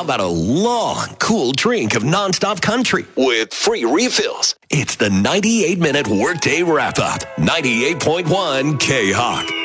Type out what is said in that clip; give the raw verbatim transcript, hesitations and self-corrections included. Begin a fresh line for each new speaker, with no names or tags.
How about a long, cool drink of nonstop country with free refills? It's the ninety-eight minute Workday Wrap-Up. ninety-eight point one K-Hawk.